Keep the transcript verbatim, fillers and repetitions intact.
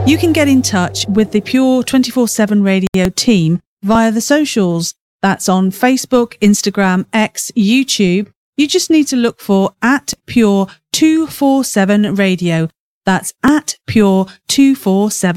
You can get in touch with the Pure twenty-four seven Radio team via the socials. That's on Facebook, Instagram, X, YouTube. You just need to look for at Pure two forty-seven Radio. That's at Pure two forty-seven.